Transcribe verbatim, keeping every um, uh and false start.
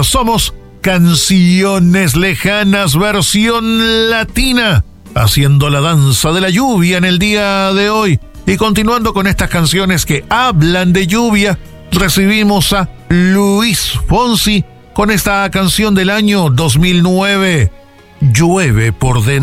Somos Canciones Lejanas versión latina, haciendo la danza de la lluvia en el día de hoy. Y continuando con estas canciones que hablan de lluvia, recibimos a Luis Fonsi con esta canción del año dos mil nueve, Llueve por dentro.